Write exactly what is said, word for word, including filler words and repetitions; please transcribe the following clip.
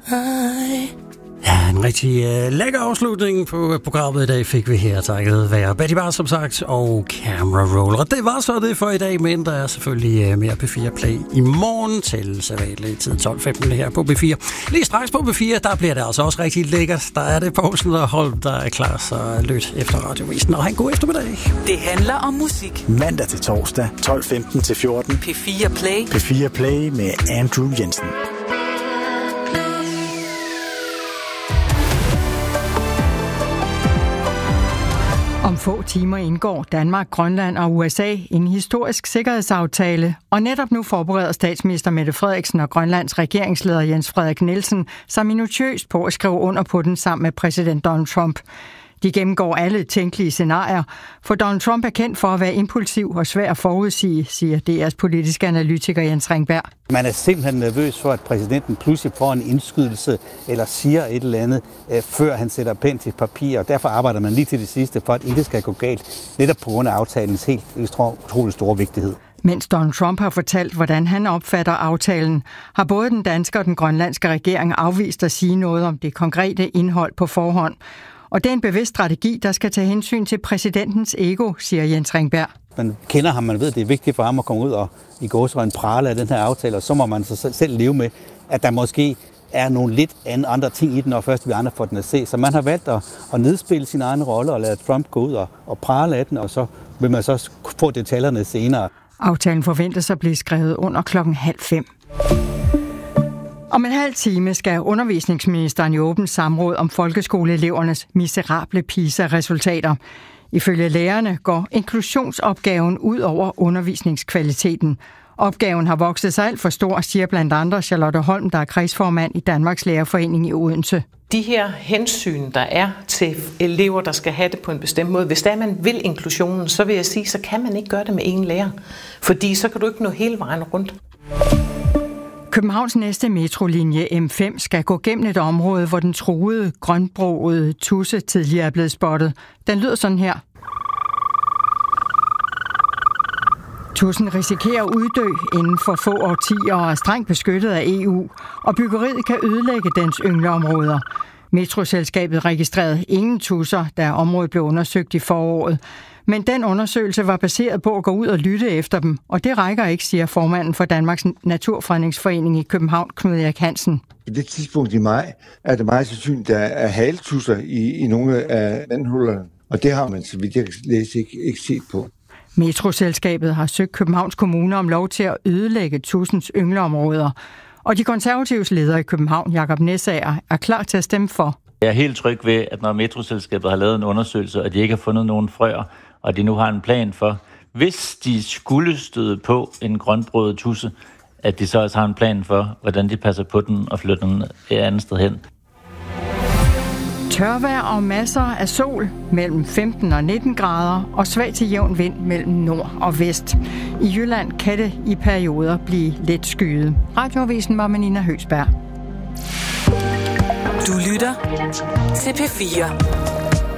Ja, en rigtig uh, lækker afslutning på programmet i dag fik vi her, takket være Betty Bars, som sagt, og Camera Roll. Og det var så det for i dag, men der er selvfølgelig uh, mere P fire Play i morgen til sædvanlig tid tolv femten her på P fire. Lige straks på P fire, der bliver det altså også rigtig lækkert. Der er det Poulsen og Holm, der er klar, så lyt efter radiovisen. Og have en god eftermiddag. Det handler om musik. Mandag til torsdag, tolv femten til fjorten. P fire Play. P fire Play med Andrew Jensen. Om få timer indgår Danmark, Grønland og U S A en historisk sikkerhedsaftale, og netop nu forbereder statsminister Mette Frederiksen og Grønlands regeringsleder Jens Frederik Nielsen sig minutiøst på at skrive under på den sammen med præsident Donald Trump. De gennemgår alle tænkelige scenarier, for Donald Trump er kendt for at være impulsiv og svær at forudsige, siger D R's politiske analytiker Jens Ringberg. Man er simpelthen nervøs for, at præsidenten pludselig får en indskydelse eller siger et eller andet, øh, før han sætter pen til papir, og derfor arbejder man lige til det sidste, for at intet skal gå galt, netop på grund af aftalens helt utrolig store vigtighed. Mens Donald Trump har fortalt, hvordan han opfatter aftalen, har både den danske og den grønlandske regering afvist at sige noget om det konkrete indhold på forhånd. Og det er en bevidst strategi, der skal tage hensyn til præsidentens ego, siger Jens Ringberg. Man kender ham, man ved, det er vigtigt for ham at komme ud og i gåseøjne prale af den her aftale, og så må man så selv leve med, at der måske er nogle lidt andre ting i den, og først vi andre får den at se. Så man har valgt at, at nedspille sin egen rolle og lade Trump gå ud og, og prale af den, og så vil man så få detaljerne senere. Aftalen forventes at blive skrevet under klokken halv fem. Om en halv time skal undervisningsministeren i åbent samråd om folkeskoleelevernes miserable PISA-resultater. Ifølge lærerne går inklusionsopgaven ud over undervisningskvaliteten. Opgaven har vokset sig alt for stor, siger blandt andre Charlotte Holm, der er kredsformand i Danmarks Lærerforening i Odense. De her hensyn, der er til elever, der skal have det på en bestemt måde, hvis der man vil inklusionen, så vil jeg sige, så kan man ikke gøre det med én lærer. Fordi så kan du ikke nå hele vejen rundt. Københavns næste metrolinje M fem skal gå gennem et område, hvor den truede, grønbrogede tudse tidligere er blevet spottet. Den lyder sådan her. Tudsen risikerer at uddø inden for få årtier og er strengt beskyttet af E U, og byggeriet kan ødelægge dens yngleområder. Metroselskabet registrerede ingen tudser, da området blev undersøgt i foråret. Men den undersøgelse var baseret på at gå ud og lytte efter dem, og det rækker ikke, siger formanden for Danmarks Naturfredningsforening i København, Knud Erik Hansen. På det tidspunkt i maj er det meget sandsynligt, der er haltusser i, i nogle af vandhullerne, og det har man, så vidt jeg kan læse, ikke, ikke set på. Metroselskabet har søgt Københavns Kommune om lov til at ødelægge tudsens yngleområder, og de konservatives leder i København, Jakob Næssager, er klar til at stemme for. Jeg er helt tryg ved, at når Metroselskabet har lavet en undersøgelse, og de ikke har fundet nogen frøer, og de nu har en plan for, hvis de skulle støde på en grønbrødet tudse, at de så også har en plan for, hvordan de passer på den og flytter den et andet sted hen. Tørvejr og masser af sol mellem femten og nitten grader og svag til jævn vind mellem nord og vest. I Jylland kan det i perioder blive lidt skyet. Radioavisen var med Nina Høgsberg. Du lytter til P fire.